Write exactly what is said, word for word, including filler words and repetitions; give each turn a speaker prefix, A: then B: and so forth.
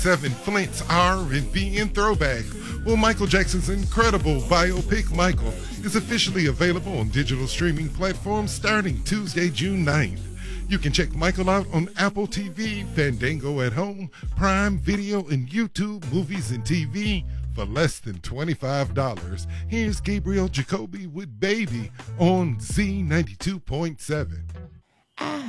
A: Seven Flint's R and B and throwback. Well, Michael Jackson's incredible biopic, Michael, is officially available on digital streaming platforms starting Tuesday, June ninth. You can check Michael out on Apple T V, Fandango at Home, Prime Video, and YouTube Movies and T V for less than twenty-five dollars. Here's Gabriel Jacoby with Baby on Z ninety-two point seven.